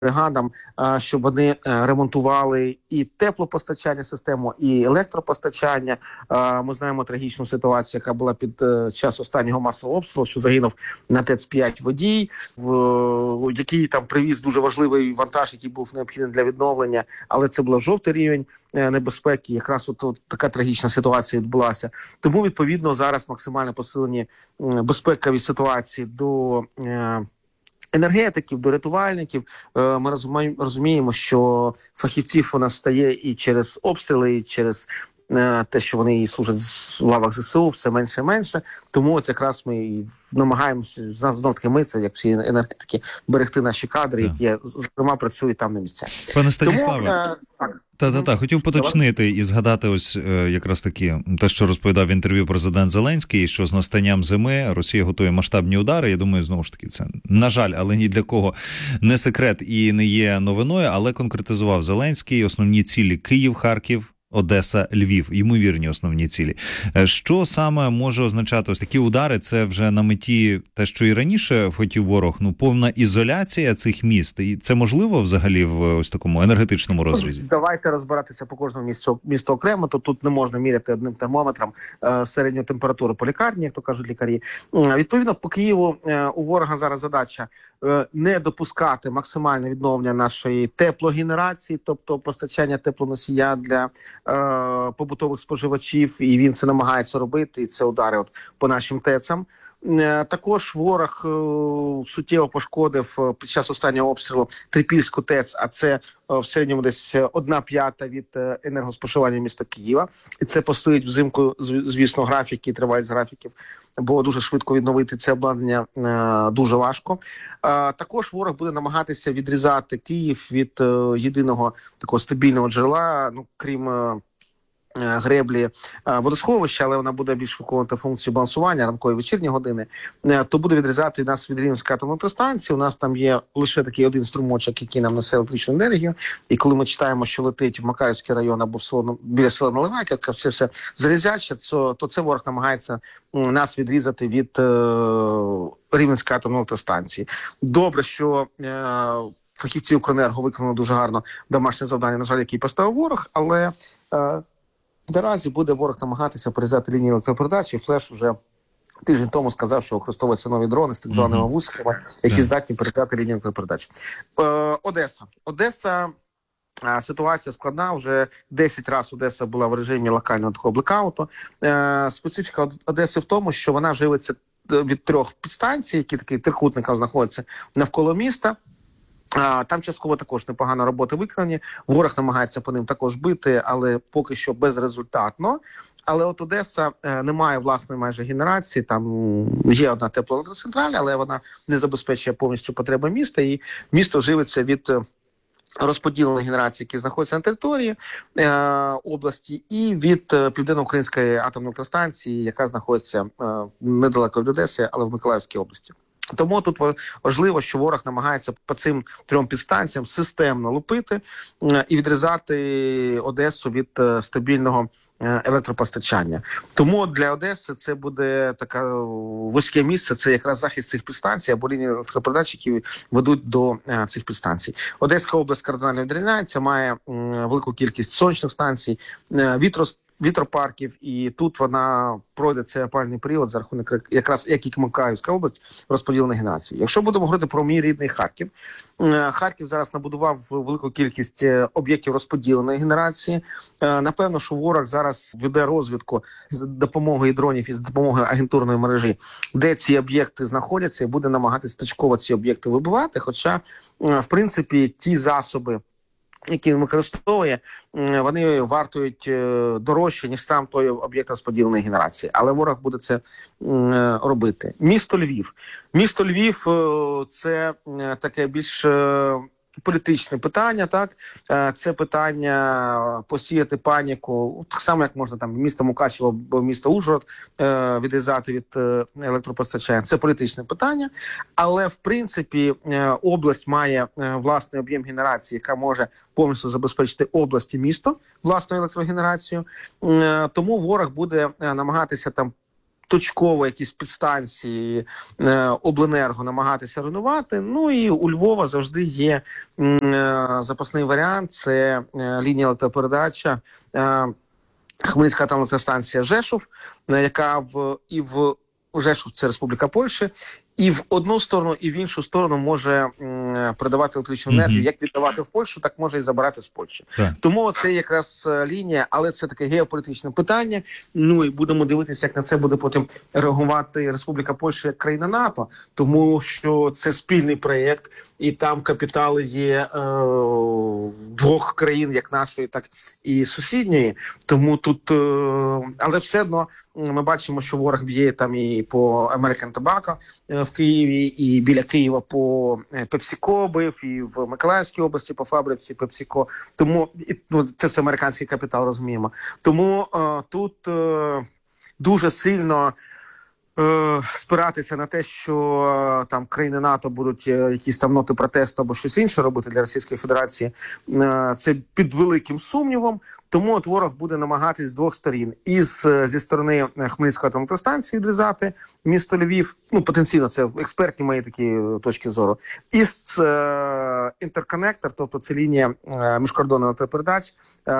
бригадам, щоб вони ремонтували і теплопостачання систему, і електропостачання. Ми знаємо трагічну ситуацію, яка була під час останнього масового обстрілу, що загинув на ТЕЦ-5 водій, який там привіз дуже важливий вантаж, який був необхідний для відновлення, але це був жовтий рівень небезпеки. Якраз от така трагічна ситуація відбулася. Тому, відповідно, зараз максимально посилені безпекові ситуації до енергетиків, до рятувальників. Ми розуміємо, що фахівців у нас стає і через обстріли, і через те, що вони служать в лавах ЗСУ, все менше і менше. Тому от якраз ми і намагаємося, знов-таки ми, це як всі енергетики, берегти наші кадри, які, зокрема, працюють там на місцях. Пане Станіславе, хотів поточнити і згадати ось якраз таки те, що розповідав в інтерв'ю президент Зеленський, що з настанням зими Росія готує масштабні удари. Я думаю, знову ж таки, це, на жаль, але ні для кого не секрет і не є новиною, але конкретизував Зеленський основні цілі: Київ, Харків, Одеса, Львів, ймовірні основні цілі. Що саме може означати ось такі удари? Це вже на меті те, що і раніше хотів ворог, повна ізоляція цих міст. І це можливо взагалі в ось такому енергетичному розрізі? Давайте розбиратися по кожному місту окремо, то тут не можна міряти одним термометром середню температуру по лікарні, як то кажуть лікарі. Відповідно, по Києву у ворога зараз задача не допускати максимальне відновлення нашої теплогенерації, тобто постачання теплоносія для побутових споживачів, і він це намагається робити, і це удари по нашим ТЕЦам. Також ворог суттєво пошкодив під час останнього обстрілу Трипільську ТЕЦ, а це в середньому десь 1/5 від енергоспоживання міста Києва. І це посилить взимку, звісно, графіки, тривалість графіків, бо дуже швидко відновити це обладнання дуже важко. Також ворог буде намагатися відрізати Київ від єдиного такого стабільного джерела, крім греблі водосховища, але вона буде більш виконувати функцію балансування, ранкові вечірні години, то буде відрізати нас від Рівненської атомної електростанції. У нас там є лише такий один струмочок, який нам несе електричну енергію, і коли ми читаємо, що летить в Макарівський район або в село, біля села Наливайка, все залізяче, то це ворог намагається нас відрізати від Рівненської атомної електростанції. Добре, що фахівці Укренерго виконали дуже гарно домашнє завдання, на жаль, який поставив ворог, але наразі буде ворог намагатися порізати лінії електропередачі. Флеш вже тиждень тому сказав, що використовуються нові дрони з так званими вузькими, які здатні передати лінію електропередач. Одеса. Ситуація складна, вже 10 разів Одеса була в режимі локального такого блекауту. Специфіка Одеси в тому, що вона живиться від 3 підстанцій, які такий трикутником знаходяться навколо міста. Там частково також непогано роботи виконані. Ворог намагається по ним також бити, але поки що безрезультатно. Але от Одеса не має власної майже генерації, там є одна теплоелектроцентраль, але вона не забезпечує повністю потреби міста, і місто живиться від розподіленої генерації, які знаходяться на території області, і від Південно-Української атомної електростанції, яка знаходиться недалеко від Одеси, але в Миколаївській області. Тому тут важливо, що ворог намагається по цим 3 підстанціям системно лупити і відрізати Одесу від стабільного електропостачання. Тому для Одеси це буде таке вузьке місце, це якраз захист цих підстанцій або лінії електропередач, які ведуть до цих підстанцій. Одеська область кардинально відрізняється, має велику кількість сонячних станцій, вітропарків, і тут вона пройде цей опалювальний період за рахунок, якраз як і Миколаївська область, розподіленої генерації. Якщо будемо говорити про мій рідний Харків, Харків зараз набудував велику кількість об'єктів розподіленої генерації. Напевно, що ворог зараз веде розвідку з допомогою дронів і з допомогою агентурної мережі, де ці об'єкти знаходяться, і буде намагатися точково ці об'єкти вибивати, хоча, в принципі, ті засоби, які він використовує, вони вартують дорожче, ніж сам той об'єкт розподіленої генерації. Але ворог буде це робити. Місто Львів. Місто Львів – це таке більш політичне питання, так? Це питання посіяти паніку, так само, як можна там місто Мукачево або місто Ужгород відрізати від електропостачання. Це політичне питання, але в принципі область має власний об'єм генерації, яка може повністю забезпечити області місто власною електрогенерацією. Тому ворог буде намагатися там точково якісь підстанції обленерго намагатися руйнувати. Ну і у Львова завжди є запасний варіант, це лінія електропередача Хмельницька атомна електростанція Жешув, яка в Жешув – це Республіка Польща, і в одну сторону, і в іншу сторону може передавати електричну енергію. Як віддавати в Польщу, так може і забирати з Польщі. Так. Тому це якраз лінія, але це таке геополітичне питання. Ну і будемо дивитися, як на це буде потім реагувати Республіка Польща як країна НАТО, тому що це спільний проєкт, і там капітали є двох країн, як нашої, так і сусідньої. Тому тут, але все одно ми бачимо, що ворог б'є там і по American Tobacco в Києві, і біля Києва по PepsiCo бив, і в Миколаївській області по фабриці PepsiCo. Тому це все американський капітал, розуміємо. Тому тут дуже сильно спиратися на те, що там країни НАТО будуть якісь там ноти протесту або щось інше робити для Російської Федерації, це під великим сумнівом. Тому от ворог буде намагатись з двох сторін. Зі сторони Хмельницької атомної електростанції відрізати місто Львів, ну потенційно це експертні мої такі точки зору, і інтерконектор, тобто це лінія міжкордонних електропередач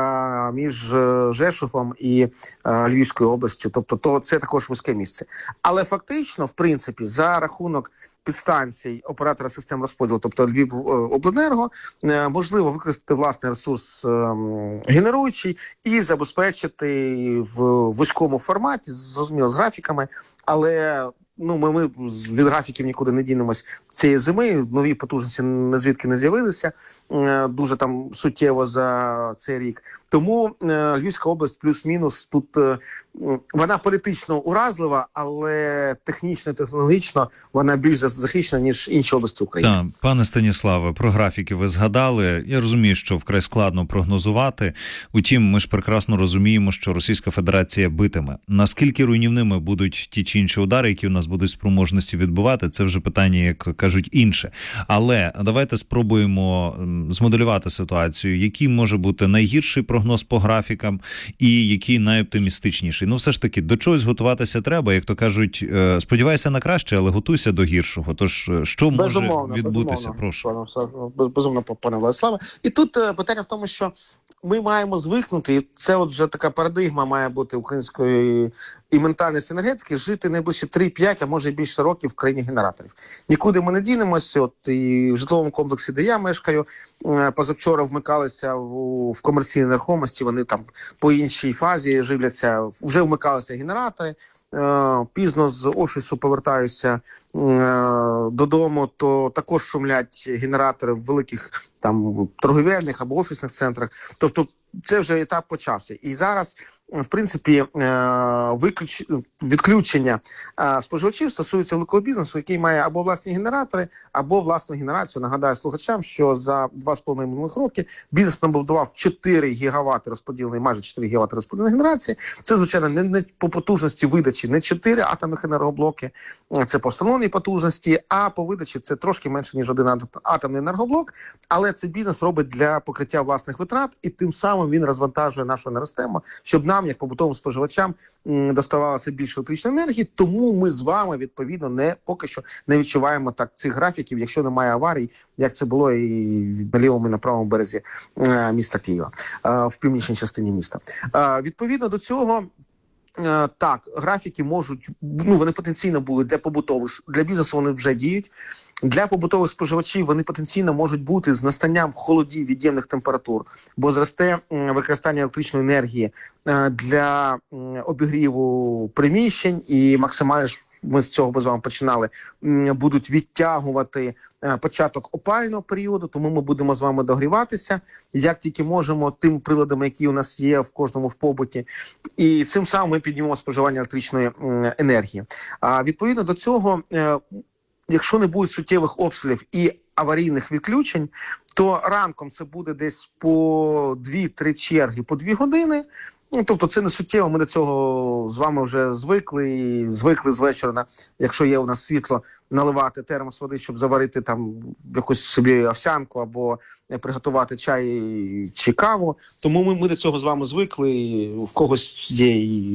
між Жешувом і Львівською областю, тобто це також вузьке місце. Але фактично, в принципі, за рахунок підстанцій оператора систем розподілу, тобто Львівобленерго, можливо використати власний ресурс генеруючий і забезпечити в вузькому форматі, зрозуміло, з графіками, але ми від графіків нікуди не дінемось цієї зими, нові потужності звідки не з'явилися дуже там суттєво за цей рік. Тому Львівська область плюс-мінус тут, вона політично уразлива, але технічно, технологічно вона більш захищена, ніж інші області України. Так, пане Станіславе, про графіки ви згадали. Я розумію, що вкрай складно прогнозувати. Утім, ми ж прекрасно розуміємо, що Російська Федерація битиме. Наскільки руйнівними будуть ті чи інші удари, які у нас будуть спроможності відбувати, це вже питання, як кажуть, інше. Але давайте спробуємо змоделювати ситуацію, який може бути найгірший прогноз по графікам і який найоптимістичніший. Ну, все ж таки, до чогось готуватися треба, як то кажуть, сподівайся на краще, але готуйся до гіршого. Тож, що може відбутися? Прошу. Безумовно, пане Владиславе. І тут питання в тому, що ми маємо звикнути, і це от вже така парадигма має бути української і ментальності енергетики, жити найближче 3-5, а може і більше років в країні генераторів. Нікуди ми не дінемося, от і в житловому комплексі, де я мешкаю, позавчора вмикалися в комерційній нерухомості, вони там по іншій фазі живляться, вже вмикалися генератори. Пізно з офісу повертаюся додому, то також шумлять генератори в великих там торговельних або офісних центрах. Тобто це вже етап почався. І зараз, в принципі, відключення споживачів стосується великого бізнесу, який має або власні генератори, або власну генерацію. Нагадаю слухачам, що за 2,5 минулих роки бізнес набудував 4 гігавати розподіленої, майже 4 гігавати розподіленої генерації. Це, звичайно, не по потужності видачі, не 4 атомних енергоблоки, це по встановленій потужності, а по видачі це трошки менше, ніж один атомний енергоблок, але це бізнес робить для покриття власних витрат, і тим самим він розвантажує нашу енергосистему, щоб нам, як побутовим споживачам, доставалося більше електричної енергії, тому ми з вами, відповідно, поки що не відчуваємо так цих графіків, якщо немає аварій, як це було і на лівому, і на правому березі міста Києва, в північній частині міста. Відповідно до цього, так, графіки можуть, вони потенційно будуть для побутових, для бізнесу вони вже діють. Для побутових споживачів вони потенційно можуть бути з настанням холодів, від'ємних температур, бо зросте використання електричної енергії для обігріву приміщень, і максимально ми з цього з вами починали, будуть відтягувати початок опалювального періоду, тому ми будемо з вами догріватися, як тільки можемо, тим приладами, які у нас є в кожному в побуті, і цим самим ми піднімемо споживання електричної енергії. Відповідно до цього, якщо не буде суттєвих обстрілів і аварійних відключень, то ранком це буде десь по 2-3 черги по 2 години. Тобто це не суттєво, ми до цього з вами вже звикли з вечора, якщо є у нас світло, наливати термос води, щоб заварити там якусь собі овсянку або приготувати чай чи каву. Тому ми до цього з вами звикли, в когось є і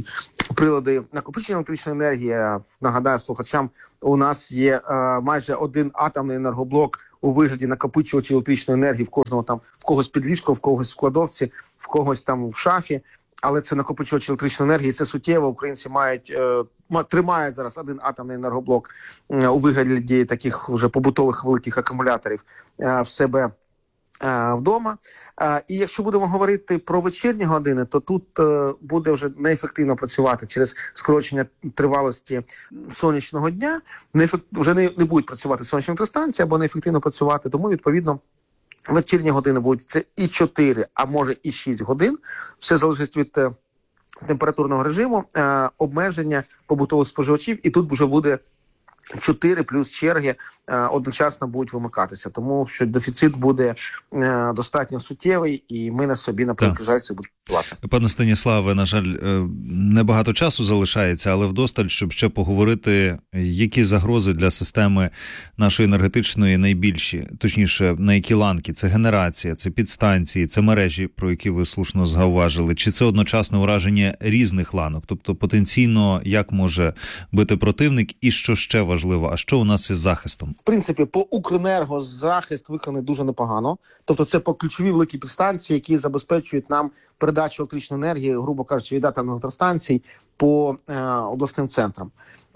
прилади накопичення електричної енергії. Нагадаю слухачам, у нас є майже один атомний енергоблок у вигляді накопичувачів електричної енергії в кожного там, в когось під ліжком, в когось в кладовці, в когось там в шафі. Але це накопичувач електричної енергії, це суттєво. Українці тримають зараз один атомний енергоблок у вигляді таких вже побутових великих акумуляторів в себе вдома. І якщо будемо говорити про вечірні години, то тут буде вже неефективно працювати через скорочення тривалості сонячного дня. Вже не будуть працювати сонячні електростанції або неефективно працювати, тому відповідно вечірні години будуть це і 4, а може і 6 годин. Все залежить від температурного режиму, обмеження побутових споживачів, і тут вже буде 4 плюс черги одночасно будуть вимикатися. Тому що дефіцит буде достатньо суттєвий, і ми на собі, наприклад, жаль, це будемо платити. Пане Станіславе, на жаль, небагато часу залишається, але вдосталь, щоб ще поговорити, які загрози для системи нашої енергетичної найбільші, точніше, на які ланки? Це генерація, це підстанції, це мережі, про які ви слушно зауважили, чи це одночасне ураження різних ланок? Тобто потенційно, як може бити противник, і що ще важливо, а що у нас із захистом? В принципі, по Укренерго захист виконаний дуже непогано. Тобто це по ключові великі підстанції, які забезпечують нам передачу електричної енергії, грубо кажучи, від атомних електростанцій по обласним центрам.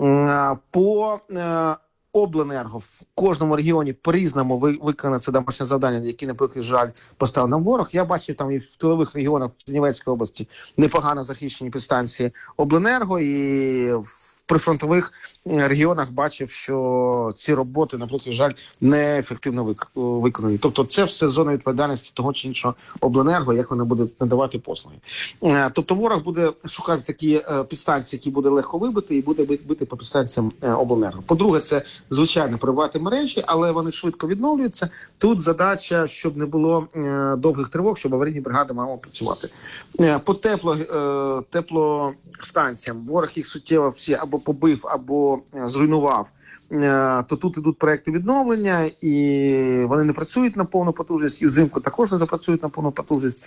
По Обленерго в кожному регіоні по-різному виконане це домашнє завдання, яке, наприклад, жаль, поставив нам ворог. Я бачив там і в тилових регіонах в Чернівецькій області непогано захищені підстанції Обленерго, і в прифронтових регіонах бачив, що ці роботи, наприклад, жаль, неефективно виконані. Тобто це все зона відповідальності того чи іншого Обленерго, як вони будуть надавати послуги. Тобто ворог буде шукати такі підстанції, які буде легко вибити, і буде бити по підстанціям Обленерго. По-друге, це, звичайно, приватні мережі, але вони швидко відновлюються. Тут задача, щоб не було довгих тривог, щоб аварійні бригади мали працювати. По теплостанціям ворог їх суттєво всі або побив, або зруйнував, то тут ідуть проекти відновлення, і вони не працюють на повну потужність, і взимку також не запрацюють на повну потужність.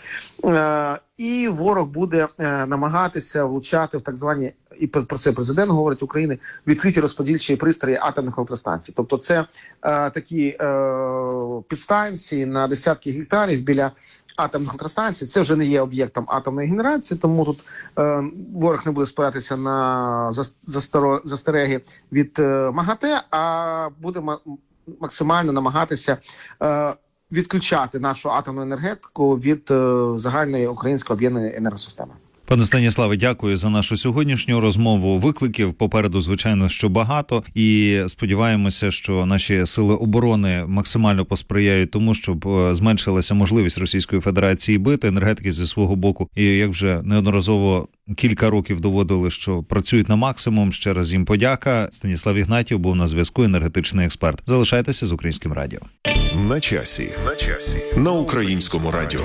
І ворог буде намагатися влучати в так звані, і про це президент говорить України, відкриті розподільчі пристрої атомних електростанцій. Тобто це такі підстанції на десятки гектарів біля атомних електростанцій. Це вже не є об'єктом атомної генерації, тому тут ворог не буде спиратися на застереги від МАГАТЕ, а буде максимально намагатися відключати нашу атомну енергетику від загальної української об'єднаної енергосистеми. Пане Станіславе, дякую за нашу сьогоднішню розмову. Викликів попереду, звичайно, що багато, і сподіваємося, що наші сили оборони максимально посприяють тому, щоб зменшилася можливість Російської Федерації бити. Енергетики зі свого боку, і як вже неодноразово кілька років доводили, що працюють на максимум. Ще раз їм подяка. Станіслав Ігнатів був на зв'язку, енергетичний експерт. Залишайтеся з Українським радіо. На часі. На Українському радіо.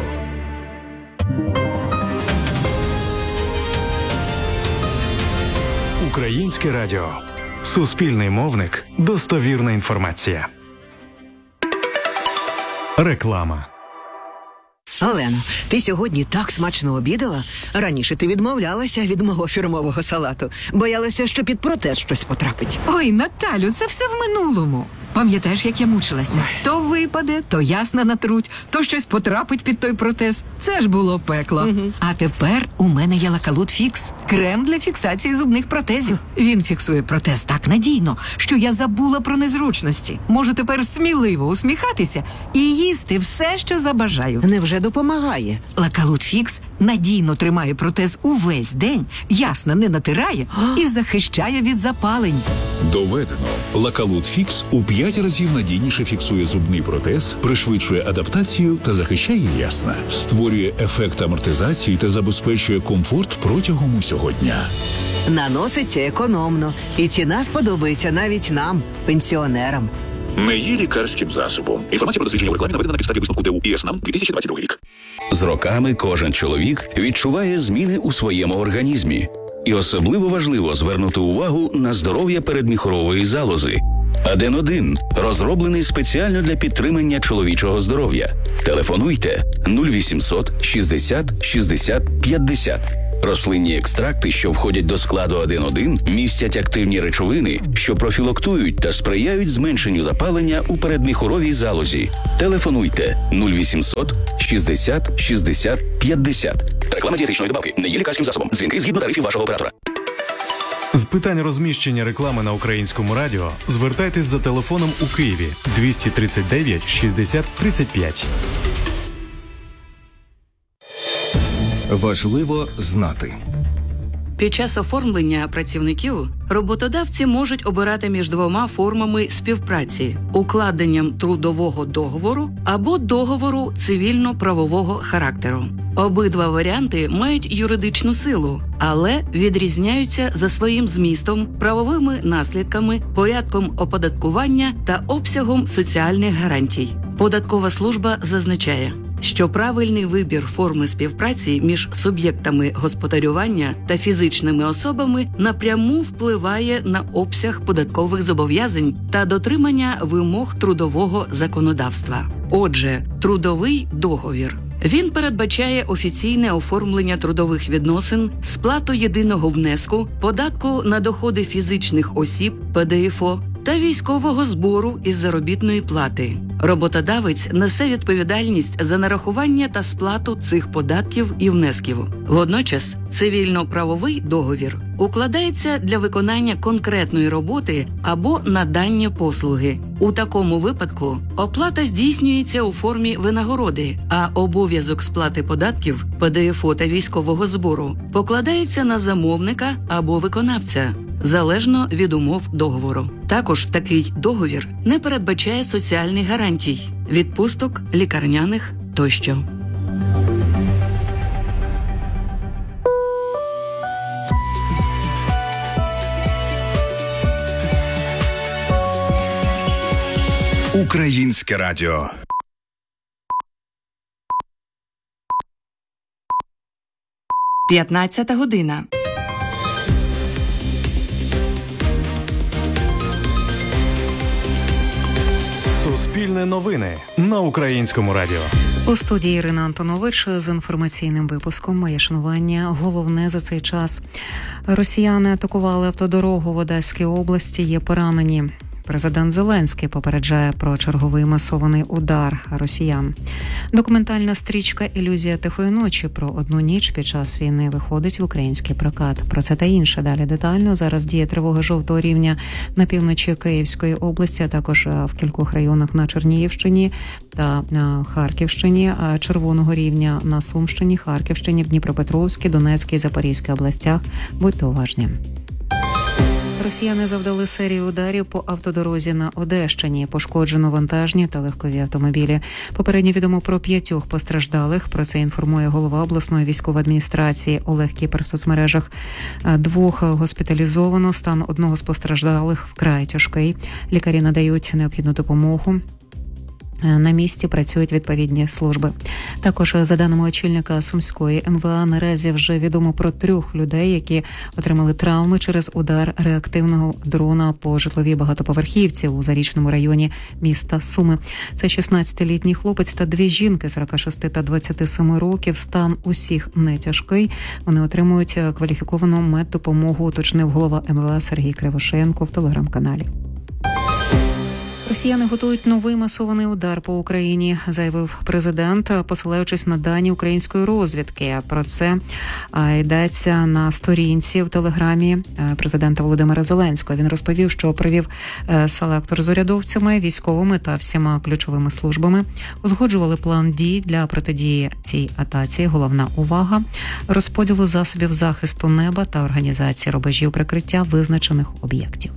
Українське радіо. Суспільний мовник. Достовірна інформація. Реклама. Олено, ти сьогодні так смачно обідала? Раніше ти відмовлялася від мого фірмового салату. Боялася, що під протез щось потрапить. Ой, Наталю, це все в минулому. Пам'ятаєш, як я мучилася? То випаде, то ясна натруть, то щось потрапить під той протез. Це ж було пекло. Угу. А тепер у мене є Лакалут Фікс. Крем для фіксації зубних протезів. Він фіксує протез так надійно, що я забула про незручності. Можу тепер сміливо усміхатися і їсти все, що забажаю. Невже допомагає? Лакалут Фікс надійно тримає протез увесь день, ясно не натирає і захищає від запалень. Доведено. Лакалут Фікс у 5 разів надійніше фіксує зубний протез, пришвидшує адаптацію та захищає ясна. Створює ефект амортизації та забезпечує комфорт протягом усього дня. Наноситься економно. І ціна сподобається навіть нам, пенсіонерам. Не є лікарським засобом. Інформація про дослідження в рекламі наведена на підставі висновку ТУ ІСНАМ 2022 рік. З роками кожен чоловік відчуває зміни у своєму організмі. І особливо важливо звернути увагу на здоров'я передміхорової залози. Аден-1 розроблений спеціально для підтримання чоловічого здоров'я. Телефонуйте 0800 60 60 50. Рослинні екстракти, що входять до складу 1.1, містять активні речовини, що профілактують та сприяють зменшенню запалення у передміхоровій залозі. Телефонуйте 0800 60 60 50. Реклама дієтичної добавки не є лікарським засобом. Дзвінки згідно тарифів вашого оператора. З питань розміщення реклами на Українському радіо звертайтесь за телефоном у Києві 239 60 35. Важливо знати. Під час оформлення працівників роботодавці можуть обирати між двома формами співпраці – укладенням трудового договору або договору цивільно-правового характеру. Обидва варіанти мають юридичну силу, але відрізняються за своїм змістом, правовими наслідками, порядком оподаткування та обсягом соціальних гарантій. Податкова служба зазначає, що правильний вибір форми співпраці між суб'єктами господарювання та фізичними особами напряму впливає на обсяг податкових зобов'язань та дотримання вимог трудового законодавства. Отже, трудовий договір. Він передбачає офіційне оформлення трудових відносин, сплату єдиного внеску, податку на доходи фізичних осіб ПДФО та військового збору із заробітної плати. Роботодавець несе відповідальність за нарахування та сплату цих податків і внесків. Водночас, цивільно-правовий договір укладається для виконання конкретної роботи або надання послуги. У такому випадку оплата здійснюється у формі винагороди, а обов'язок сплати податків, ПДФО та військового збору покладається на замовника або виконавця, залежно від умов договору. Також такий договір не передбачає соціальних гарантій, відпусток, лікарняних тощо. Українське радіо. – 15 година. Суспільне новини на Українському радіо. У студії Ірина Антонович з інформаційним випуском «Моє шанування». Головне за цей час. Росіяни атакували автодорогу в Одеській області, є поранені. Президент Зеленський попереджає про черговий масований удар росіян. Документальна стрічка «Ілюзія тихої ночі» про одну ніч під час війни виходить в український прокат. Про це та інше далі детально. Зараз діє тривога жовтого рівня на півночі Київської області, а також в кількох районах на Чернігівщині та на Харківщині, червоного рівня на Сумщині, Харківщині, в Дніпропетровській, Донецькій і Запорізькій областях. Будьте уважні. Росіяни завдали серію ударів по автодорозі на Одещині. Пошкоджено вантажні та легкові автомобілі. Попередньо відомо про 5 постраждалих. Про це інформує голова обласної військової адміністрації Олег Кіпер в соцмережах. 2 госпіталізовано. Стан одного з постраждалих вкрай тяжкий. Лікарі надають необхідну допомогу. На місці працюють відповідні служби. Також, за даними очільника Сумської МВА, наразі вже відомо про 3 людей, які отримали травми через удар реактивного дрона по житловій багатоповерхівці у Зарічному районі міста Суми. Це 16-літній хлопець та 2 жінки 46 та 27 років. Стан усіх не тяжкий. Вони отримують кваліфіковану меддопомогу, уточнив голова МВА Сергій Кривошеєнко в телеграм-каналі. Росіяни готують новий масований удар по Україні, заявив президент, посилаючись на дані української розвідки. Про це йдеться на сторінці в телеграмі президента Володимира Зеленського. Він розповів, що провів селектор з урядовцями, військовими та всіма ключовими службами. Узгоджували план дій для протидії цій атаці. Головна увага – розподілу засобів захисту неба та організації рубежів прикриття визначених об'єктів.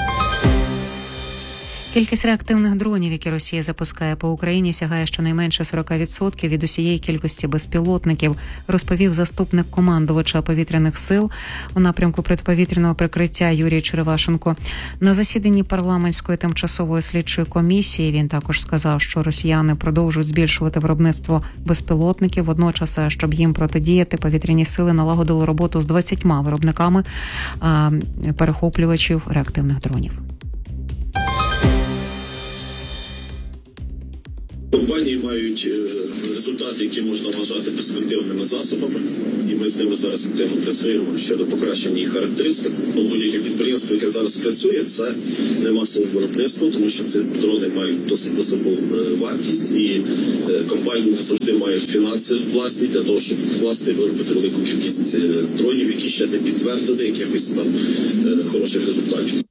Кількість реактивних дронів, які Росія запускає по Україні, сягає щонайменше 40% від усієї кількості безпілотників, розповів заступник командувача повітряних сил у напрямку протиповітряного прикриття Юрій Черевашенко. На засіданні парламентської тимчасової слідчої комісії він також сказав, що росіяни продовжують збільшувати виробництво безпілотників. Водночас, щоб їм протидіяти, повітряні сили налагодили роботу з 20 виробниками перехоплювачів реактивних дронів. Компанії мають результати, які можна вважати перспективними засобами, і ми з ними зараз активно працюємо щодо покращення їх характеристик. Будь-яке підприємство, яке зараз працює, це не масове виробництво, тому що ці дрони мають досить високу вартість, і компанії не завжди мають фінанси власні для того, щоб вкласти і виробити велику кількість дронів, які ще не підтвердили якихось там хороших результатів.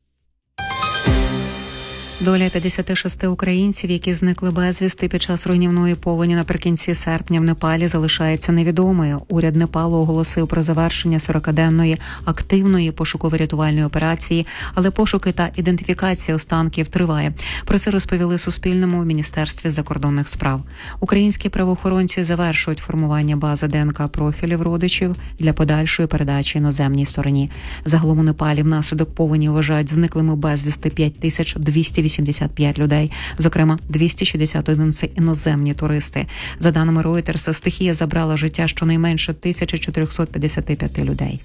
Доля 56 українців, які зникли безвісти під час руйнівної повені наприкінці серпня в Непалі, залишається невідомою. Уряд Непалу оголосив про завершення 40-денної активної пошуково-рятувальної операції, але пошуки та ідентифікація останків триває. Про це розповіли Суспільному в Міністерстві закордонних справ. Українські правоохоронці завершують формування бази ДНК-профілів родичів для подальшої передачі іноземній стороні. Загалом у Непалі внаслідок повені вважають зниклими безвісти 5285 людей, зокрема 261 – це іноземні туристи. За даними Reuters, стихія забрала життя щонайменше 1455 людей.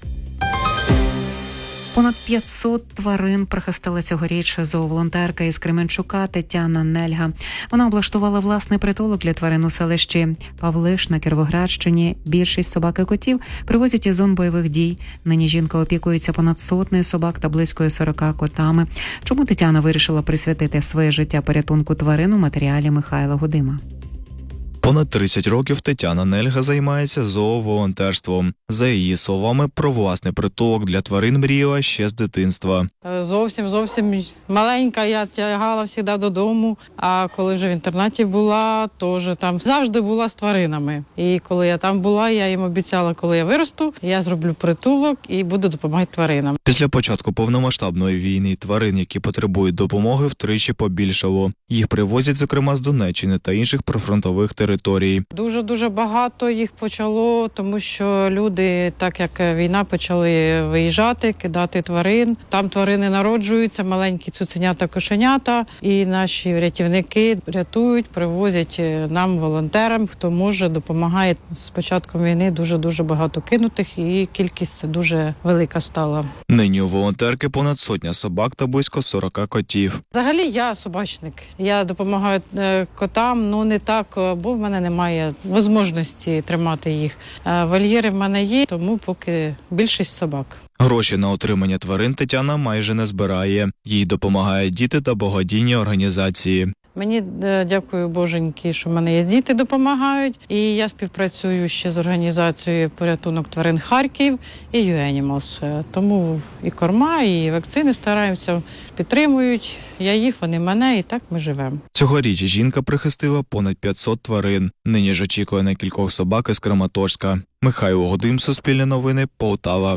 Понад 500 тварин прихистила цьогоріч зооволонтерка із Кременчука Тетяна Нельга. Вона облаштувала власний притулок для тварин у селищі Павлиш на Кіровоградщині. Більшість собак і котів привозять із зон бойових дій. Нині жінка опікується понад сотнею собак та близько 40 котами. Чому Тетяна вирішила присвятити своє життя порятунку тварин у матеріалі Михайла Гудима? Понад 30 років Тетяна Нельга займається зооволонтерством. За її словами, про власний притулок для тварин мріяла ще з дитинства. Зовсім маленька, я тягала завжди додому, а коли вже в інтернаті була, теж там завжди була з тваринами. І коли я там була, я їм обіцяла, коли я виросту, я зроблю притулок і буду допомагати тваринам. Після початку повномасштабної війни тварин, які потребують допомоги, втричі побільшало. Їх привозять, зокрема, з Донеччини та інших прифронтових територій. Дуже багато їх почало, тому що люди, так як війна, почали виїжджати, кидати тварин. Там тварини народжуються, маленькі цуценята, кошенята, і наші рятівники рятують, привозять нам, волонтерам, хто може, допомагає. З початком війни дуже багато кинутих, і кількість дуже велика стала. Нині у волонтерки понад сотня собак та близько 40 котів. Взагалі я собачник. Я допомагаю котам, не так, бо в мене немає можливості тримати їх. Вольєри в мене є, тому поки більшість собак. Гроші на утримання тварин Тетяна майже не збирає. Їй допомагають діти та благодійні організації. Мені, дякую Боженьки, що в мене є діти, допомагають. І я співпрацюю ще з організацією «Порятунок тварин Харків» і «YouAnimals». Тому і корма, і вакцини стараються, підтримують. Я їх, вони мене, і так ми живемо. Цьогоріч жінка прихистила понад 500 тварин. Нині ж очікує на кількох собак із Краматорська. Михайло Гудим, Суспільне новини, Полтава.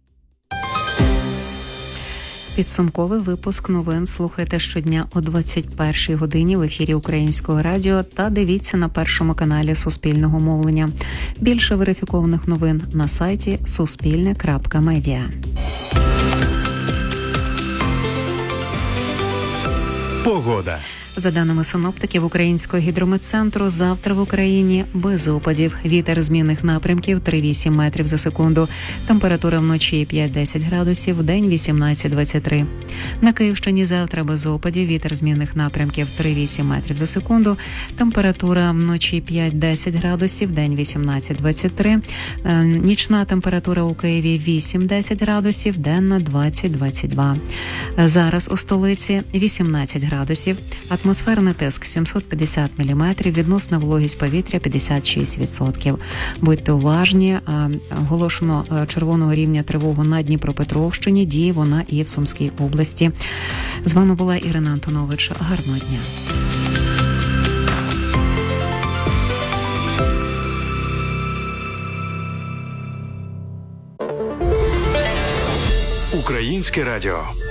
Підсумковий випуск новин слухайте щодня о 21-й годині в ефірі Українського радіо та дивіться на першому каналі Суспільного мовлення. Більше верифікованих новин на сайті suspilne.media. Погода. За даними синоптиків Українського гідрометцентру, завтра в Україні без опадів. Вітер змінних напрямків 3-8 метрів за секунду. Температура вночі 5-10 градусів, вдень 18-23. На Київщині завтра без опадів. Вітер змінних напрямків 3-8 метрів за секунду. Температура вночі 5-10 градусів, вдень 18-23. Нічна температура у Києві 8-10 градусів, денна 20-22. Зараз у столиці 18 градусів. Атмосферний тиск 750 мм, відносна вологість повітря 56%. Будьте уважні, оголошено червоного рівня тривогу на Дніпропетровщині, діє вона і в Сумській області. З вами була Ірина Антонович. Гарного дня. Українське радіо.